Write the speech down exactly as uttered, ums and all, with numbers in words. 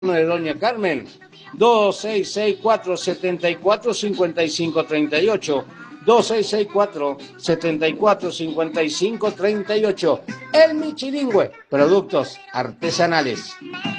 de Doña Carmen, dos seis seis cuatro, siete cuatro, cinco cinco tres ocho, dos seis seis cuatro, siete cuatro, cinco cinco tres ocho. El Michilingüe, productos artesanales.